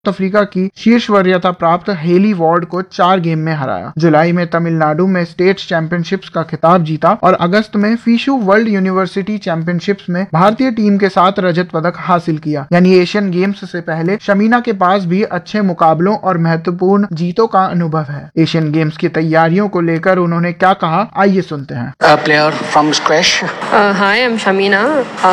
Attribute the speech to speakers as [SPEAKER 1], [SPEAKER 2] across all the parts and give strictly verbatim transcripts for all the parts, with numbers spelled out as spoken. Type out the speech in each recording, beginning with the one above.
[SPEAKER 1] Africa की शीर्ष वरीयता प्राप्त हेली वार्ड को चार गेम में हराया। जुलाई में तमिलनाडु में स्टेट्स चैंपियनशिप्स का खिताब जीता और अगस्त में फीशु वर्ल्ड यूनिवर्सिटी चैंपियनशिप्स में भारतीय टीम के साथ रजत पदक हासिल किया। यानी एशियन गेम्स से पहले शमीना के पास भी अच्छे मुकाबलों और महत्वपूर्ण जीतों का अनुभव है। एशियन गेम्स की तैयारियों को लेकर उन्होंने क्या कहा, आइए सुनते हैं।
[SPEAKER 2] Player from squash.
[SPEAKER 3] Hi, I am Shamina.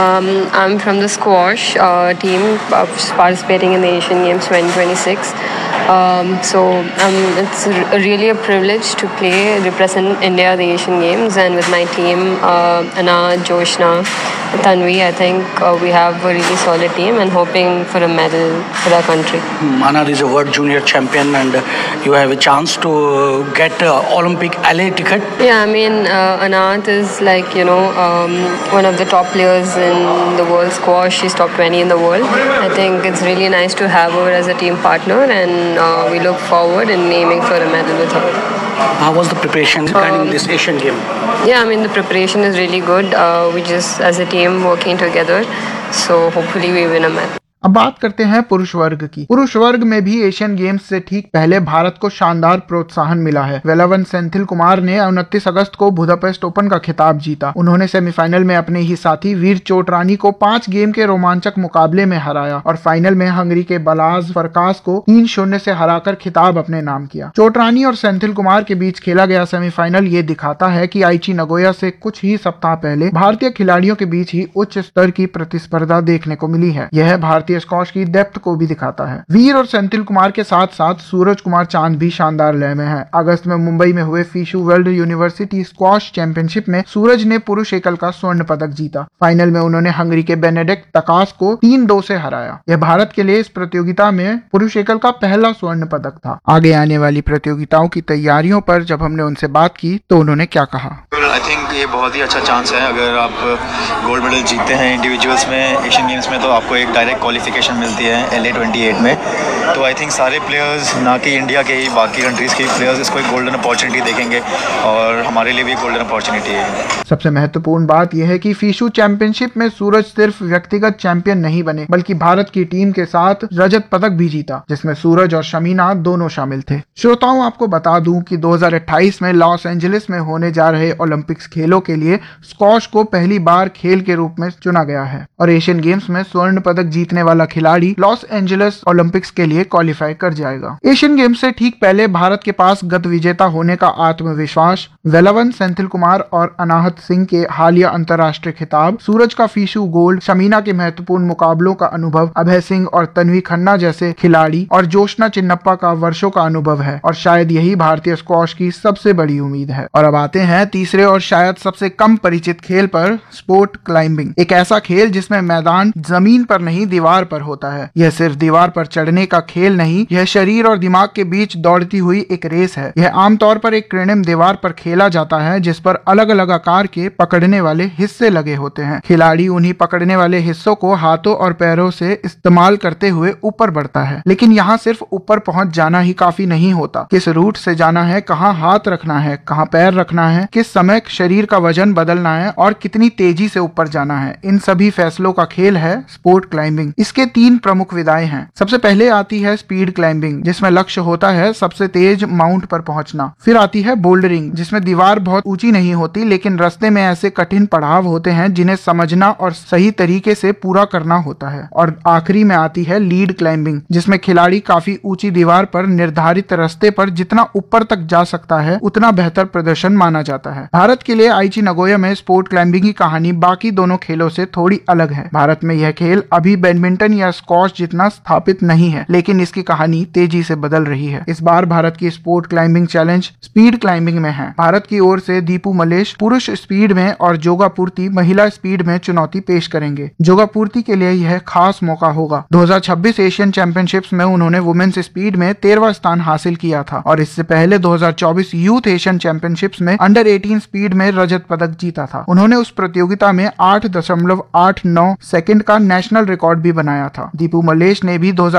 [SPEAKER 3] I am from the squash team participating in the Asian Games twenty twenty-six. Um, so um, it's really a privilege to play, represent India at the Asian Games, and with my team, uh, Anna, Joshna, Tanvi, I think uh, we have a really solid team and hoping for a medal for our country.
[SPEAKER 2] Anna is a world junior champion and uh, you have a chance to uh, get uh, Olympic L A ticket.
[SPEAKER 3] Yeah, I mean, uh, Anat is like, you know, um, one of the top players in the world squash. She's top twenty in the world. I think it's really nice to have her as a team partner, and uh, we look forward in aiming for a medal with her.
[SPEAKER 2] How was the preparation regarding um, this Asian game?
[SPEAKER 3] Yeah, I mean, the preparation is really good. Uh, we just, as a team, working together. So hopefully we win a medal.
[SPEAKER 1] अब बात करते हैं पुरुष वर्ग की। पुरुष वर्ग में भी एशियन गेम्स से ठीक पहले भारत को शानदार प्रोत्साहन मिला है। वेलावन सेंथिल कुमार ने उनतीस अगस्त को बुदापेस्ट ओपन का खिताब जीता। उन्होंने सेमीफाइनल में अपने ही साथी वीर चोटरानी को पांच गेम के रोमांचक मुकाबले में हराया और फाइनल में हंगरी के बलाज फरकास को तीन शून्य से हराकर खिताब अपने नाम किया। चोटरानी और सेंथिल कुमार के बीच खेला गया सेमीफाइनल ये दिखाता है कि आइची नगोया से कुछ ही सप्ताह पहले भारतीय खिलाड़ियों के बीच ही उच्च स्तर की प्रतिस्पर्धा देखने को मिली है। यह भारतीय स्क्वॉश की डेप्थ को भी दिखाता है। वीर और सेंथिल कुमार के साथ साथ सूरज कुमार चांद भी शानदार लय में है। अगस्त में मुंबई में हुए फीशु वर्ल्ड यूनिवर्सिटी स्क्वॉश चैंपियनशिप में सूरज ने पुरुष एकल का स्वर्ण पदक जीता। फाइनल में उन्होंने हंगरी के बेनेडिक्ट तकास को तीन दो से हराया। यह भारत के लिए इस प्रतियोगिता में पुरुष एकल का पहला स्वर्ण पदक था। आगे आने वाली प्रतियोगिताओं की तैयारियों पर जब हमने उनसे बात की तो उन्होंने क्या कहा।
[SPEAKER 4] आई थिंक ये बहुत ही अच्छा चांस है। अगर आप गोल्ड मेडल जीतते हैं इंडिविजुअल्स में एशियन गेम्स में तो आपको एक डायरेक्ट क्वालिफिकेशन मिलती है एल ए ट्वेंटी एट में। तो आई थिंक सारे प्लेयर्स, ना कि इंडिया के ही, बाकी कंट्रीज़ के प्लेयर्स इसको एक गोल्डन अपॉर्चुनिटी देखेंगे और हमारे लिए भी एक गोल्डन अपॉर्चुनिटी है।
[SPEAKER 1] सबसे महत्वपूर्ण बात यह है कि फीशु चैंपियनशिप में सूरज सिर्फ व्यक्तिगत चैंपियन नहीं बने बल्कि भारत की टीम के साथ रजत पदक भी जीता, जिसमें सूरज और शमीना दोनों शामिल थे। श्रोताओं, आपको बता दूं कि दो हज़ार अट्ठाईस में लॉस एंजलिस में होने जा रहे ओलंपिक्स खेलों के लिए स्क्वॉश को पहली बार खेल के रूप में चुना गया है और एशियन गेम्स में स्वर्ण पदक जीतने वाला खिलाड़ी लॉस एंजलिस ओलंपिक्स के लिए क्वालिफाई कर जाएगा। एशियन गेम्स से ठीक पहले भारत के पास गत विजेता होने का आत्मविश्वास, वेलावन सेंथिल कुमार और अनाहत सिंह के हालिया अंतर्राष्ट्रीय खिताब, सूरज का फीशु गोल्ड, शमीना के महत्वपूर्ण मुकाबलों का अनुभव, अभय सिंह और तन्वी खन्ना जैसे खिलाड़ी और जोशना चिन्नप्पा का वर्षों का अनुभव है और शायद यही भारतीय स्क्वॉश की सबसे बड़ी उम्मीद है। और अब आते हैं तीसरे और शायद सबसे कम परिचित खेल पर, स्पोर्ट क्लाइंबिंग। एक ऐसा खेल जिसमें मैदान जमीन पर नहीं दीवार पर होता है। यह सिर्फ दीवार पर चढ़ने का खेल नहीं, यह शरीर और दिमाग के बीच दौड़ती हुई एक रेस है। यह आमतौर पर एक कृत्रिम दीवार पर खेला जाता है जिस पर अलग अलग आकार के पकड़ने वाले हिस्से लगे होते हैं। खिलाड़ी उन्हीं पकड़ने वाले हिस्सों को हाथों और पैरों से इस्तेमाल करते हुए ऊपर बढ़ता है। लेकिन यहाँ सिर्फ ऊपर पहुंच जाना ही काफी नहीं होता। किस रूट से जाना है, कहाँ हाथ रखना है, कहाँ पैर रखना है, किस समय शरीर का वजन बदलना है और कितनी तेजी से ऊपर जाना है, इन सभी फैसलों का खेल है स्पोर्ट क्लाइंबिंग। इसके तीन प्रमुख विधाएं हैं। सबसे पहले आती है स्पीड क्लाइंबिंग, जिसमें लक्ष्य होता है सबसे तेज माउंट पर पहुंचना। फिर आती है बोल्डरिंग, जिसमें दीवार बहुत ऊंची नहीं होती लेकिन रास्ते में ऐसे कठिन पड़ाव होते हैं जिन्हें समझना और सही तरीके से पूरा करना होता है। और आखिरी में आती है लीड क्लाइंबिंग, जिसमें खिलाड़ी काफी ऊंची दीवार पर निर्धारित रास्ते पर जितना ऊपर तक जा सकता है उतना बेहतर प्रदर्शन माना जाता है। भारत के लिए आइची नगोया में स्पोर्ट क्लाइंबिंग की कहानी बाकी दोनों खेलों से थोड़ी अलग है। भारत में यह खेल अभी बैडमिंटन या स्क्वॉश जितना स्थापित नहीं है, लेकिन इसकी कहानी तेजी से बदल रही है। इस बार भारत की sport climbing challenge speed climbing में है। भारत की ओर से दीपू मलेश पुरुष स्पीड में और जोगापूर्ति महिला स्पीड में चुनौती पेश करेंगे। जोगापूर्ति के लिए यह खास मौका होगा। दो हज़ार छब्बीस एशियन चैंपियनशिप्स में उन्होंने वुमेन्स स्पीड में तेरहवां स्थान हासिल किया था और इससे पहले दो हज़ार चौबीस यूथ एशियन चैंपियनशिप्स में अंडर अठारह स्पीड में रजत पदक जीता था। उन्होंने उस प्रतियोगिता में आठ दशमलव आठ नौ सेकंड का नेशनल रिकॉर्ड भी बनाया था। दीपू मलेश ने भी दो हज़ार छब्बीस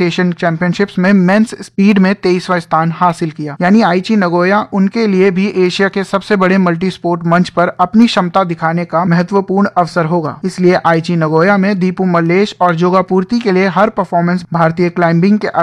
[SPEAKER 1] एशियन चैंपियनशिप्स में मेंस स्पीड में तेईसवां स्थान हासिल किया। यानी आइची नगोया उनके लिए भी एशिया के सबसे बड़े मल्टी स्पोर्ट मंच पर अपनी क्षमता दिखाने का महत्वपूर्ण अवसर होगा। इसलिए आइची नगोया में दीपू मल्लेश और जोगापूर्ति के लिए हर परफॉर्मेंस भारतीय क्लाइंबिंग के